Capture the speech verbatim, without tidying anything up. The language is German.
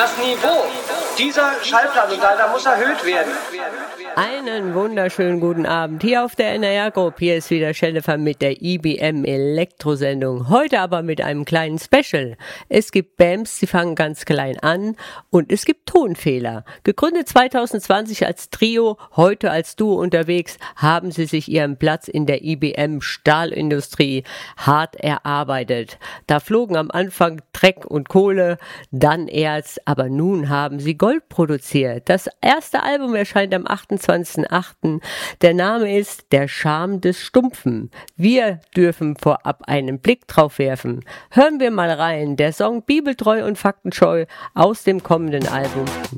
Das Niveau dieser Schallplattenleiter muss erhöht werden. Einen wunderschönen guten Abend hier auf der N R R Group. Hier ist wieder Schellefan mit der I B M Elektrosendung. Heute aber mit einem kleinen Special. Es gibt Bands, die fangen ganz klein an und es gibt Tonfehler. Gegründet zwanzig zwanzig als Trio, heute als Duo unterwegs, haben sie sich ihren Platz in der I B M Stahlindustrie hart erarbeitet. Da flogen am Anfang Dreck und Kohle, dann Erz, aber nun haben sie Gold produziert. Das erste Album erscheint am achtundzwanzigsten achten Der Name ist Der Charme des Stumpfen. Wir dürfen vorab einen Blick drauf werfen. Hören wir mal rein. Der Song Bibeltreu und Faktenscheu aus dem kommenden Album